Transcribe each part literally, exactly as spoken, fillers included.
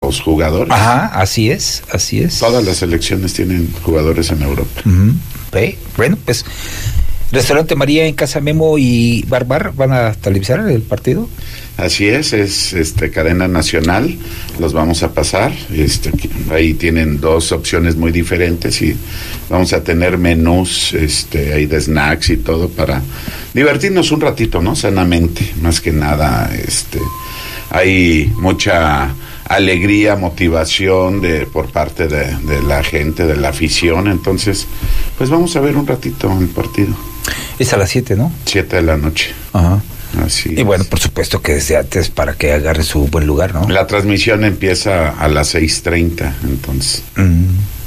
los jugadores. Ajá, así es, así es. Todas las selecciones tienen jugadores en Europa. Uh-huh. Sí, bueno, pues Restaurante María en Casa Memo y Bar Bar van a televisar el partido. Así es, es este cadena nacional, los vamos a pasar, este, ahí tienen dos opciones muy diferentes y vamos a tener menús este, ahí de snacks y todo para divertirnos un ratito, ¿no? Sanamente, más que nada, este, hay mucha alegría, motivación de por parte de, de la gente, de la afición, entonces, pues vamos a ver un ratito el partido. Es a las siete, ¿no? Siete de la noche. Ajá. Así y bueno, es. por supuesto que desde antes para que agarre su buen lugar, ¿no? La transmisión empieza a las seis treinta, entonces mm.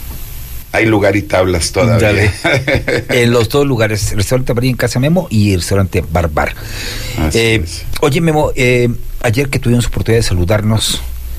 hay lugar y tablas todavía. En los dos lugares, Restaurante María en Casa Memo y Restaurante Bar Bar. Así eh, es. Oye, Memo, eh, ayer que tuvimos oportunidad de saludarnos,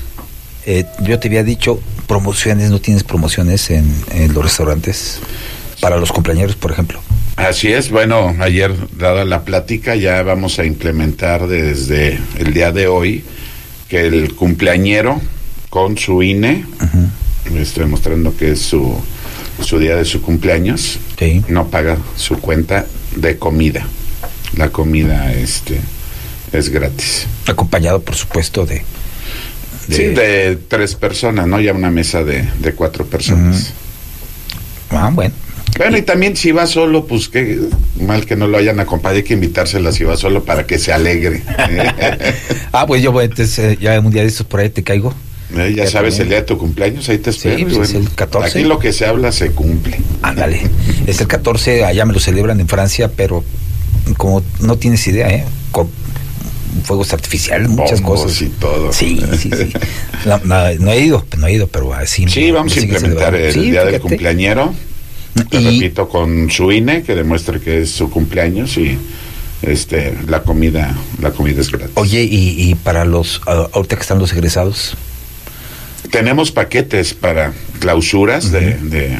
eh, yo te había dicho promociones, ¿no tienes promociones en, en los restaurantes? Para los cumpleaños, por ejemplo. Así es, bueno, ayer dada la plática ya vamos a implementar desde el día de hoy que el cumpleañero con su I N E, uh-huh. estoy mostrando que es su, su día de su cumpleaños, sí. no paga su cuenta de comida, la comida este es gratis. Acompañado, por supuesto, de... de... Sí, de tres personas, ¿no? Ya una mesa de, de cuatro personas. Uh-huh. Ah, bueno. Bueno, y también si va solo, pues qué mal que no lo hayan acompañado, hay que invitársela si va solo para que se alegre. Ah, pues yo voy, entonces ya un día de estos por ahí te caigo. Eh, ya, ya sabes, también. El día de tu cumpleaños, ahí te espero. Sí, pues bueno, es el catorce. Aquí lo que se habla se cumple. Ándale, es el catorce, allá me lo celebran en Francia, pero como no tienes idea, ¿eh? Con fuegos artificiales, muchas bombos cosas. Y todo. Sí, sí, sí. No, no, no he ido, no he ido, pero así. Sí, vamos a implementar el sí, día fíjate. del cumpleañero. Te y... repito, con su I N E, que demuestre que es su cumpleaños y este la comida la comida es gratis. Oye, y, y para los, uh, ahorita que están los egresados. Tenemos paquetes para clausuras uh-huh. de, de,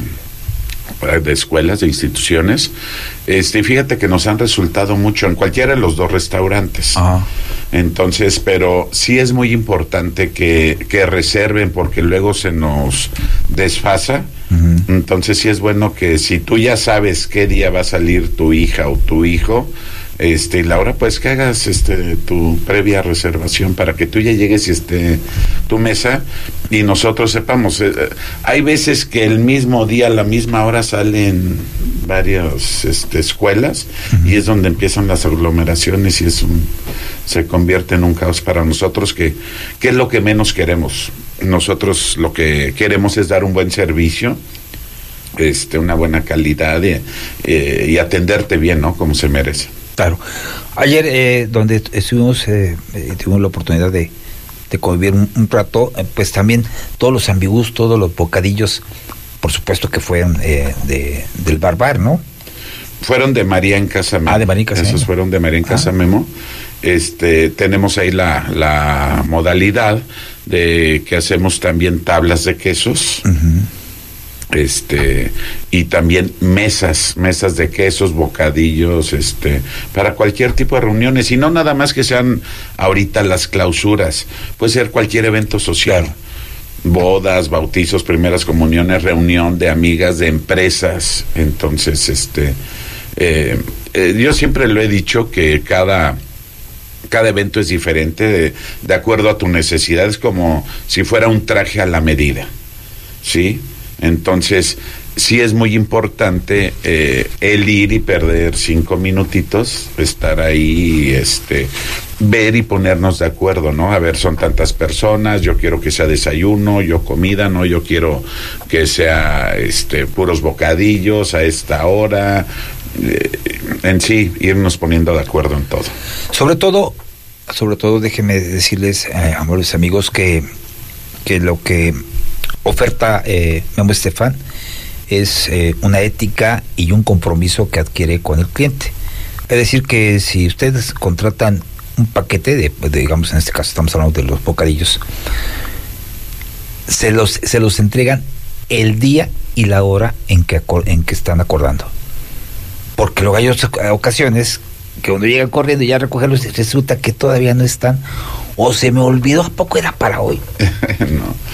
de escuelas, de instituciones. Este, fíjate que nos han resultado mucho en cualquiera de los dos restaurantes. Uh-huh. Entonces, pero sí es muy importante que, que reserven porque luego se nos desfasa. Uh-huh. Entonces sí es bueno que si tú ya sabes qué día va a salir tu hija o tu hijo, este, Laura, pues que hagas este tu previa reservación para que tú ya llegues y esté tu mesa y nosotros sepamos. Eh, hay veces que el mismo día, a la misma hora salen varias este, escuelas uh-huh. y es donde empiezan las aglomeraciones y es un, se convierte en un caos para nosotros que, que es lo que menos queremos. Nosotros lo que queremos es dar un buen servicio, este, una buena calidad y, eh, y atenderte bien, ¿no? Como se merece. Claro. Ayer, eh, donde estuvimos, eh, eh, tuvimos la oportunidad de, de convivir un, un rato, eh, pues también todos los ambigús, todos los bocadillos, por supuesto que fueron eh, de, del Bar Bar, ¿no? Fueron de María en Casa Memo. Ah, de María en Casa Memo. Esos fueron de María en Casa ah. Memo. Este, tenemos ahí la, la modalidad de que hacemos también tablas de quesos. Uh-huh. Este, y también mesas, mesas de quesos, bocadillos, este, para cualquier tipo de reuniones, y no nada más que sean ahorita las clausuras, puede ser cualquier evento social. Claro. Bodas, bautizos, primeras comuniones, reunión de amigas, de empresas. Entonces, este, eh, eh, yo siempre lo he dicho que cada cada evento es diferente de, de acuerdo a tu necesidad, es como si fuera un traje a la medida, ¿sí? Entonces, sí es muy importante eh, el ir y perder cinco minutitos, estar ahí, este, ver y ponernos de acuerdo, ¿no? A ver, son tantas personas, yo quiero que sea desayuno, yo comida, no, yo quiero que sea, este, puros bocadillos a esta hora. Eh, en sí, irnos poniendo de acuerdo en todo. Sobre todo, sobre todo, déjenme decirles, eh, amables amigos, que, que lo que oferta eh, Memo Estefan es eh, una ética y un compromiso que adquiere con el cliente. Es decir, que si ustedes contratan un paquete de, de digamos, en este caso estamos hablando de los bocadillos, se los, se los entregan el día y la hora en que, en que están acordando. Porque luego hay otras ocasiones que cuando llegan corriendo y ya recogerlos, resulta que todavía no están, o se me olvidó, ¿a poco era para hoy? No.